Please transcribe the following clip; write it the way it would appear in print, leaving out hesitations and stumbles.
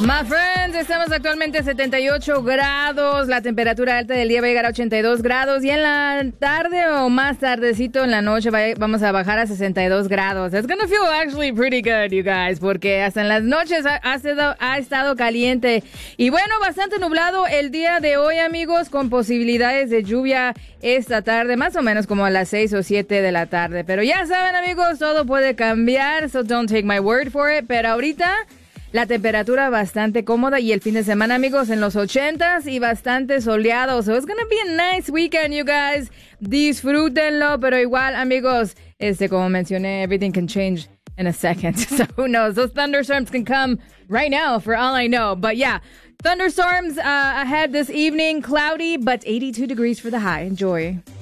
My friends, estamos actualmente a 78 grados, la temperatura alta del día va a llegar a 82 grados y en la tarde o más tardecito en la noche vamos a bajar a 62 grados. It's gonna feel actually pretty good, you guys, porque hasta en las noches ha estado caliente. Y bueno, bastante nublado el día de hoy, amigos, con posibilidades de lluvia esta tarde, más o menos como a las 6 o 7 de la tarde. Pero ya saben, amigos, todo puede cambiar, so don't take my word for it. Pero ahorita la temperatura bastante cómoda y el fin de semana, amigos, en los 80s y bastante soleado. So it's gonna be a nice weekend, you guys. Disfrútenlo, pero igual, amigos, como mencioné, everything can change in a second. So who knows? Those thunderstorms can come right now for all I know. But yeah, thunderstorms ahead this evening. Cloudy, but 82 degrees for the high. Enjoy.